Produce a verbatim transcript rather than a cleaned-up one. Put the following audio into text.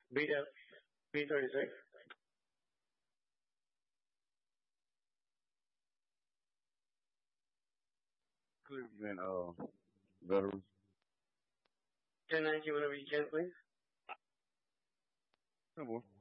B B thirty six. Cleveland uh veterans. Ten nineteen whenever you can, please. Simple.